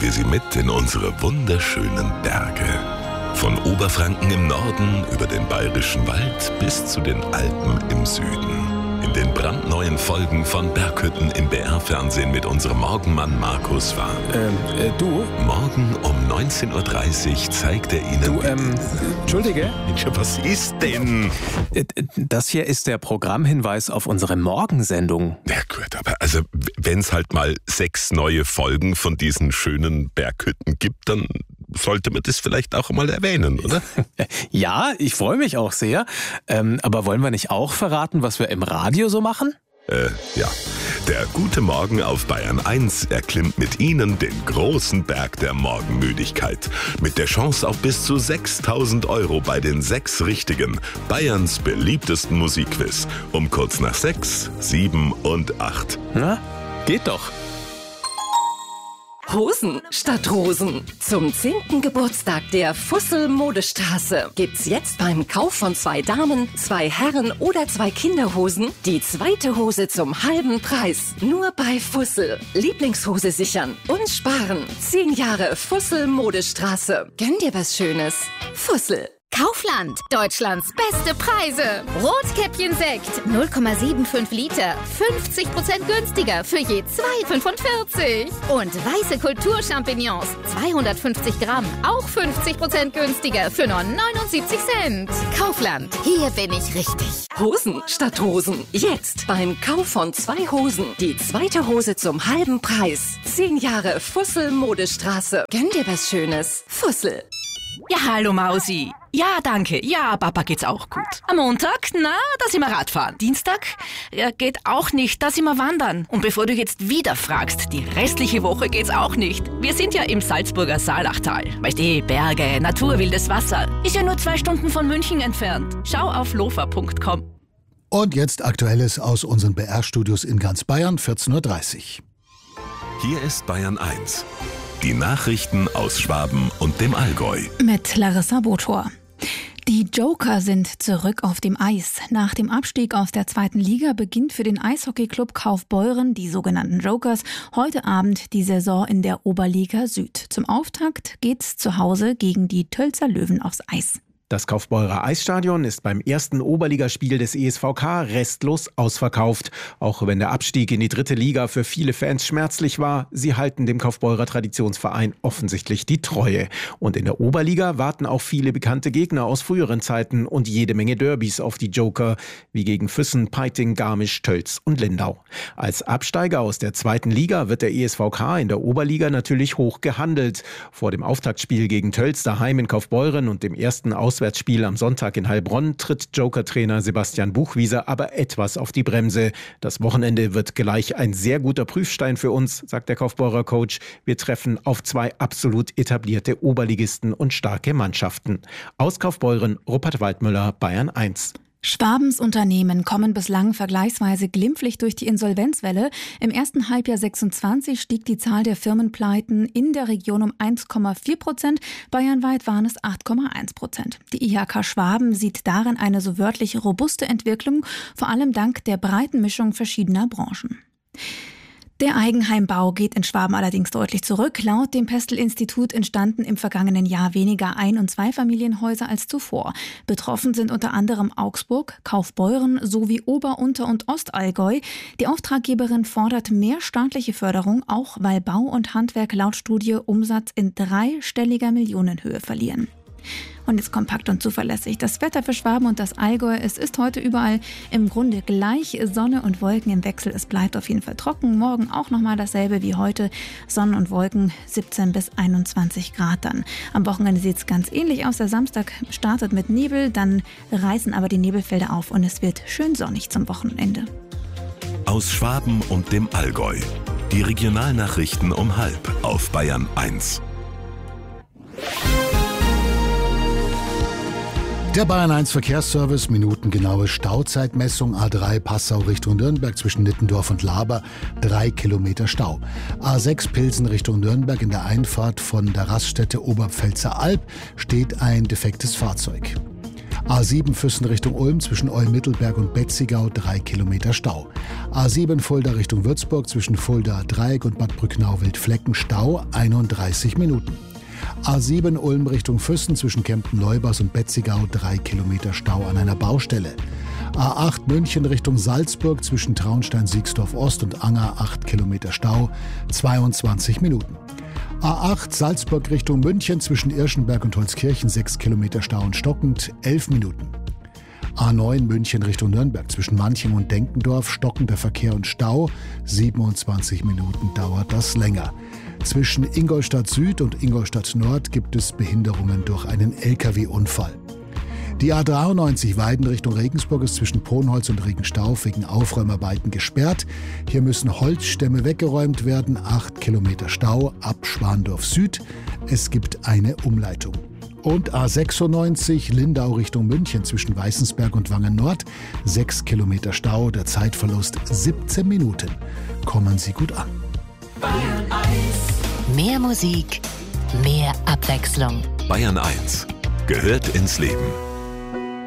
wir Sie mit in unsere wunderschönen Berge. Von Oberfranken im Norden über den Bayerischen Wald bis zu den Alpen im Süden. In den brandneuen Folgen von Berghütten im BR-Fernsehen mit unserem Morgenmann Markus Warn. Du? Morgen um 19.30 Uhr zeigt er Ihnen... Du, Entschuldige? Mensch, was ist denn? Das hier ist der Programmhinweis auf unsere Morgensendung. Ja gut, aber also wenn es halt mal 6 neue Folgen von diesen schönen Berghütten gibt, dann sollte man das vielleicht auch mal erwähnen, oder? Ja, ich freue mich auch sehr. Aber wollen wir nicht auch verraten, was wir im Radio so machen? Ja. Der Gute Morgen auf Bayern 1 erklimmt mit Ihnen den großen Berg der Morgenmüdigkeit. Mit der Chance auf bis zu 6.000 € bei den 6 Richtigen. Bayerns beliebtesten Musikquiz. Um kurz nach 6, 7 und 8. Na, geht doch. Hosen statt Rosen. Zum 10. Geburtstag der Fussel Modestraße gibt's jetzt beim Kauf von 2 Damen, 2 Herren oder 2 Kinderhosen die zweite Hose zum halben Preis. Nur bei Fussel. Lieblingshose sichern und sparen. 10 Jahre Fussel Modestraße. Gönn dir was Schönes. Fussel. Kaufland, Deutschlands beste Preise. Rotkäppchen-Sekt, 0,75 Liter, 50% günstiger für je 2,45. Und weiße Kulturchampignons, 250 Gramm, auch 50% günstiger für nur 79 Cent. Kaufland, hier bin ich richtig. Hosen statt Rosen. Jetzt beim Kauf von 2 Hosen die zweite Hose zum halben Preis. 10 Jahre Fussel Modestraße. Gönn dir was Schönes. Fussel. Ja, hallo Mausi. Ja, danke. Ja, Papa geht's auch gut. Am Montag, da sind wir Radfahren. Dienstag, geht auch nicht, da sind wir wandern. Und bevor du jetzt wieder fragst, die restliche Woche geht's auch nicht. Wir sind ja im Salzburger Saalachtal. Weißt du, Berge, Natur, wildes Wasser. Ist ja nur 2 Stunden von München entfernt. Schau auf lofa.com. Und jetzt Aktuelles aus unseren BR-Studios in ganz Bayern, 14.30 Uhr. Hier ist Bayern 1. Die Nachrichten aus Schwaben und dem Allgäu. Mit Larissa Botor. Die Joker sind zurück auf dem Eis. Nach dem Abstieg aus der 2. Liga beginnt für den Eishockeyclub Kaufbeuren, die sogenannten Jokers, heute Abend die Saison in der Oberliga Süd. Zum Auftakt geht's zu Hause gegen die Tölzer Löwen aufs Eis. Das Kaufbeurer Eisstadion ist beim ersten Oberligaspiel des ESVK restlos ausverkauft. Auch wenn der Abstieg in die 3. Liga für viele Fans schmerzlich war, sie halten dem Kaufbeurer Traditionsverein offensichtlich die Treue. Und in der Oberliga warten auch viele bekannte Gegner aus früheren Zeiten und jede Menge Derbys auf die Joker, wie gegen Füssen, Peiting, Garmisch, Tölz und Lindau. Als Absteiger aus der 2. Liga wird der ESVK in der Oberliga natürlich hoch gehandelt. Vor dem Auftaktspiel gegen Tölz daheim in Kaufbeuren und dem ersten Auswärtsspiel am Sonntag in Heilbronn tritt Joker-Trainer Sebastian Buchwieser aber etwas auf die Bremse. Das Wochenende wird gleich ein sehr guter Prüfstein für uns, sagt der Kaufbeurer Coach. Wir treffen auf 2 absolut etablierte Oberligisten und starke Mannschaften. Aus Kaufbeuren, Rupert Waldmüller, Bayern 1. Schwabens Unternehmen kommen bislang vergleichsweise glimpflich durch die Insolvenzwelle. Im ersten Halbjahr 26 stieg die Zahl der Firmenpleiten in der Region um 1,4%. Bayernweit waren es 8,1%. Die IHK Schwaben sieht darin eine so wörtlich robuste Entwicklung, vor allem dank der breiten Mischung verschiedener Branchen. Der Eigenheimbau geht in Schwaben allerdings deutlich zurück. Laut dem Pestel-Institut entstanden im vergangenen Jahr weniger Ein- und Zweifamilienhäuser als zuvor. Betroffen sind unter anderem Augsburg, Kaufbeuren sowie Ober-, Unter- und Ostallgäu. Die Auftraggeberin fordert mehr staatliche Förderung, auch weil Bau und Handwerk laut Studie Umsatz in 3-stelliger Millionenhöhe verlieren. Und jetzt kompakt und zuverlässig das Wetter für Schwaben und das Allgäu. Es ist heute überall im Grunde gleich. Sonne und Wolken im Wechsel. Es bleibt auf jeden Fall trocken. Morgen auch nochmal dasselbe wie heute. Sonne und Wolken 17 bis 21 Grad dann. Am Wochenende sieht es ganz ähnlich aus. Der Samstag startet mit Nebel, dann reißen aber die Nebelfelder auf und es wird schön sonnig zum Wochenende. Aus Schwaben und dem Allgäu. Die Regionalnachrichten um 12:30 auf Bayern 1. Der Bayern 1 Verkehrsservice, minutengenaue Stauzeitmessung, A3 Passau Richtung Nürnberg zwischen Nittendorf und Laber, 3 Kilometer Stau. A6 Pilsen Richtung Nürnberg in der Einfahrt von der Raststätte Oberpfälzer Alb steht ein defektes Fahrzeug. A7 Füssen Richtung Ulm zwischen Olm-Mittelberg und Betzigau 3 Kilometer Stau. A7 Fulda Richtung Würzburg zwischen Fulda Dreieck und Bad Brücknau-Wildflecken Stau 31 Minuten. A7 Ulm Richtung Füssen zwischen Kempten-Leubers und Betzigau 3 Kilometer Stau an einer Baustelle. A8 München Richtung Salzburg zwischen Traunstein-Siegsdorf Ost und Anger 8 Kilometer Stau 22 Minuten. A8 Salzburg Richtung München zwischen Irschenberg und Holzkirchen 6 Kilometer Stau und stockend 11 Minuten. A9 München Richtung Nürnberg zwischen Manching und Denkendorf stockender Verkehr und Stau, 27 Minuten dauert das länger. Zwischen Ingolstadt Süd und Ingolstadt Nord gibt es Behinderungen durch einen LKW-Unfall. Die A93 Weiden Richtung Regensburg ist zwischen Ponholz und Regenstauf wegen Aufräumarbeiten gesperrt. Hier müssen Holzstämme weggeräumt werden, 8 Kilometer Stau ab Schwandorf Süd. Es gibt eine Umleitung. Und A96 Lindau Richtung München zwischen Weißensberg und Wangen Nord, 6 Kilometer Stau, der Zeitverlust 17 Minuten. Kommen Sie gut an. Bayern 1. Mehr Musik, mehr Abwechslung. Bayern 1 gehört ins Leben.